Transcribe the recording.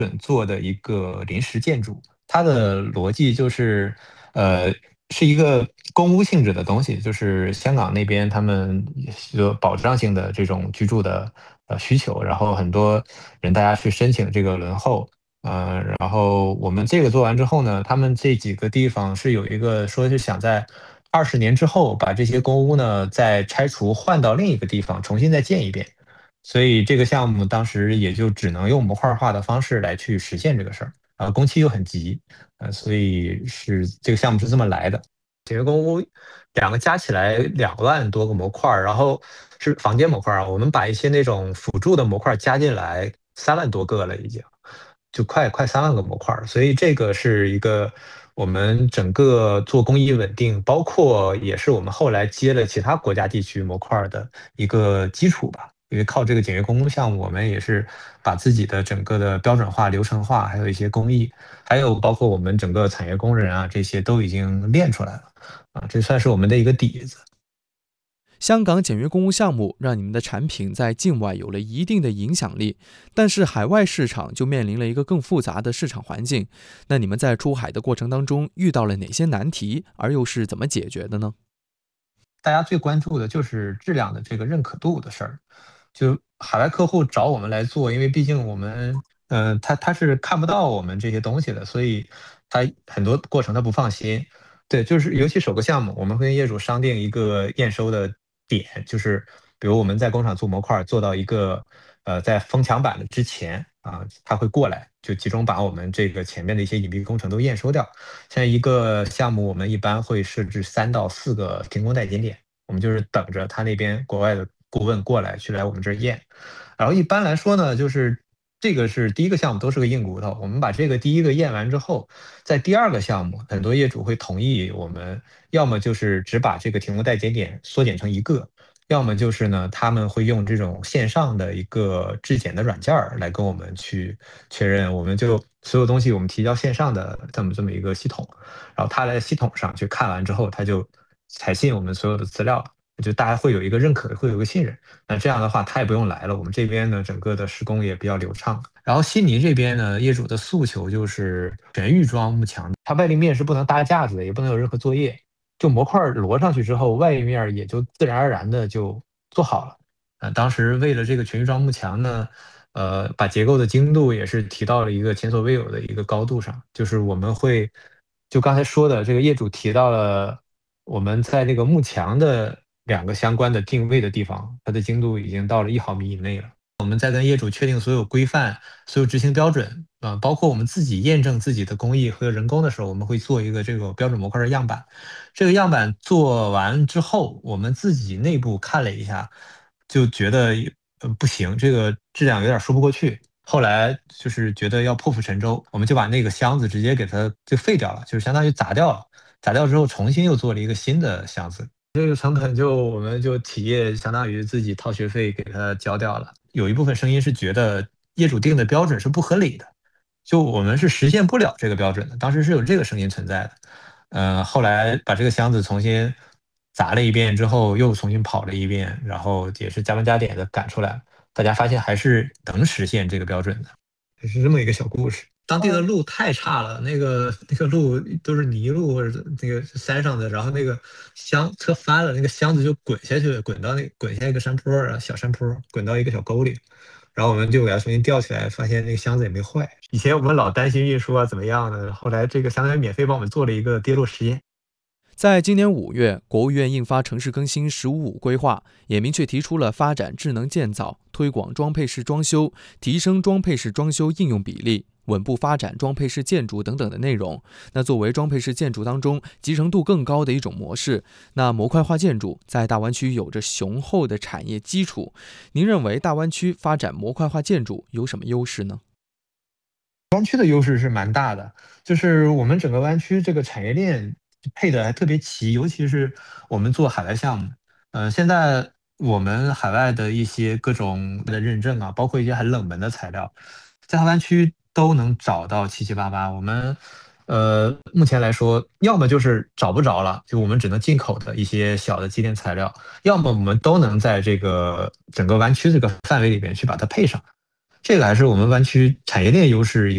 做的一个临时建筑，它的逻辑就是，是一个公屋性质的东西，就是香港那边他们有保障性的这种居住的需求，然后很多人大家去申请这个轮候，然后我们这个做完之后呢，他们这几个地方是有一个说是想在20年之后把这些公屋呢再拆除换到另一个地方重新再建一遍。所以这个项目当时也就只能用模块化的方式来去实现这个事儿，工期又很急，所以是这个项目是这么来的。简约公屋两个加起来2万多个模块然后是房间模块我们把一些那种辅助的模块加进来3万多个了，已经就快3万个模块所以这个是一个我们整个做工艺稳定，包括也是我们后来接了其他国家地区模块的一个基础吧。因为靠这个简约公屋项目，我们也是把自己的整个的标准化、流程化，还有一些工艺，还有包括我们整个产业工人啊，这些都已经练出来了这算是我们的一个底子。 香港简约公屋项目让你们的产品在境外有了一定的影响力，但是海外市场就面临了一个更复杂的市场环境。那你们在出海的过程当中遇到了哪些难题，而又是怎么解决的呢？ 大家最关注的就是质量的这个认可度的事儿。就海外客户找我们来做，因为毕竟我们，他是看不到我们这些东西的，所以他很多过程他不放心。对，就是尤其首个项目，我们会跟业主商定一个验收的点，就是比如我们在工厂做模块，做到一个在封墙板的之前他会过来，就集中把我们这个前面的一些隐蔽工程都验收掉。像一个项目，我们一般会设置3到4个停工待检点，我们就是等着他那边国外的顾问过来去来我们这儿验。然后一般来说呢，就是这个是第一个项目都是个硬骨头，我们把这个第一个验完之后，在第二个项目，很多业主会同意我们，要么就是只把这个停工待检点缩减成一个。要么就是呢，他们会用这种线上的一个质检的软件来跟我们去确认，我们就所有东西我们提交线上的这么一个系统，然后他在系统上去看完之后，他就采信我们所有的资料，就大家会有一个认可，会有一个信任。那这样的话，他也不用来了，我们这边呢整个的施工也比较流畅。然后悉尼这边呢，业主的诉求就是全预装幕墙，它外立面是不能搭架子的，也不能有任何作业。就模块摞上去之后，外面也就自然而然的就做好了。当时为了这个全预装幕墙呢，把结构的精度也是提到了一个前所未有的一个高度上。就是我们会，就刚才说的，这个业主提到了我们在这个幕墙的2个相关的定位的地方，它的精度已经到了1毫米以内了。我们在跟业主确定所有规范、所有执行标准包括我们自己验证自己的工艺和人工的时候，我们会做一个这个标准模块的样板。这个样板做完之后，我们自己内部看了一下，就觉得不行，这个质量有点说不过去。后来就是觉得要破釜沉舟，我们就把那个箱子直接给它就废掉了，就是相当于砸掉了。砸掉之后，重新又做了一个新的箱子。这个成本我们就企业相当于自己掏学费给它交掉了。有一部分声音是觉得业主定的标准是不合理的，就我们是实现不了这个标准的，当时是有这个声音存在的。后来把这个箱子重新砸了一遍之后，又重新跑了一遍，然后也是加班加点的赶出来，大家发现还是能实现这个标准的，是这么一个小故事。当地的路太差了，那个路都是泥路或者那个山上的，然后那个车翻了，那个箱子就滚下去，滚下一个山坡小山坡，滚到一个小沟里，然后我们就给它重新吊起来，发现那个箱子也没坏。以前我们老担心运输怎么样的，后来这个相当于免费帮我们做了一个跌落实验。 在今年5月，国务院印发《城市更新“十五五”规划》，也明确提出了发展智能建造、推广装配式装修、提升装配式装修应用比例、稳步发展装配式建筑等等的内容。那作为装配式建筑当中集成度更高的一种模式，那模块化建筑在大湾区有着雄厚的产业基础。您认为大湾区发展模块化建筑有什么优势呢？ 湾区的优势是蛮大的，就是我们整个湾区这个产业链配的还特别齐，尤其是我们做海外项目，现在我们海外的一些各种的认证包括一些很冷门的材料，在大湾区都能找到七七八八。我们目前来说，要么就是找不着了，就我们只能进口的一些小的机电材料，要么我们都能在这个整个湾区这个范围里边去把它配上。这个还是我们湾区产业链优势